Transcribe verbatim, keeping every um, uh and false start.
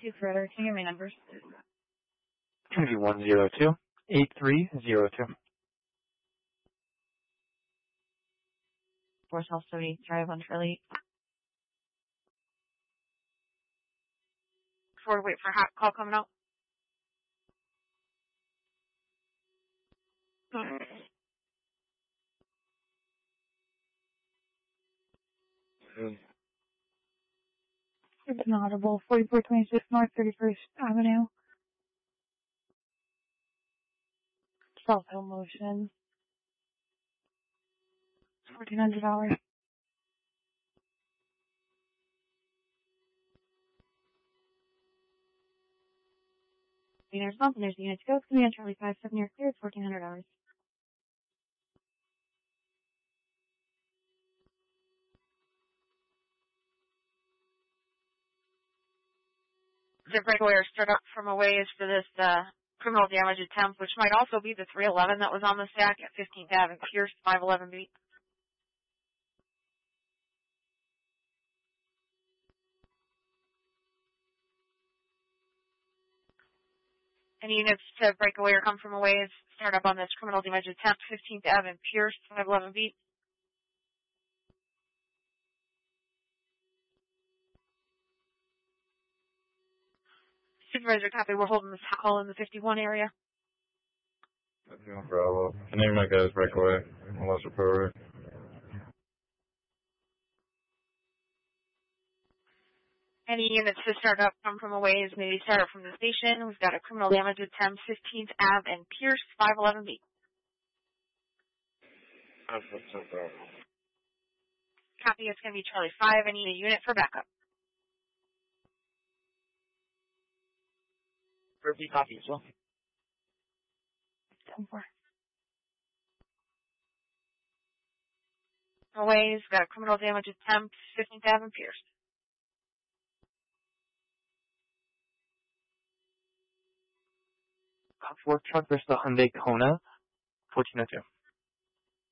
two further. Can you give me numbers? It's going to be one zero two eight three zero two. four South seventy Drive on Charlie. Before we wait for a hot call coming out. Mm. It's inaudible. forty-four twenty-six North thirty-first Avenue. South Hill Motion. fourteen hundred dollars. There's bump and there's the unit to go. It's going to be on Charlie five seven near clear. It's fourteen hundred dollars. The breakaway or start up from a ways for this uh, criminal damage attempt, which might also be the three eleven that was on the stack at fifteenth Avenue, Pierce, five eleven B. Any units to break away or come from a ways, start up on this criminal damage attempt, fifteenth Avenue, Pierce, five eleven B. Supervisor copy, we're holding this call in the fifty-one area. No problem. Can you make guys break away? Unless we're Any units to start up come from a ways, maybe start up from the station. We've got a criminal damage attempt, fifteenth Avenue and Pierce, five eleven B. Copy, it's going to be Charlie five. I need a unit for backup. Repeat copy as well. ten four. Ways, got a criminal damage attempt, fifteenth Avenue, Pierce. Work truck versus the Hyundai Kona, fourteen oh two.